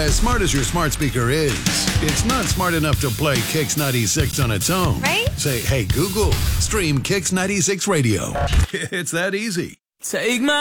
As smart as your smart speaker is, it's not smart enough to play Kix 96 on its own. Right? Say, hey, Google, stream Kix 96 Radio. It's that easy. Take my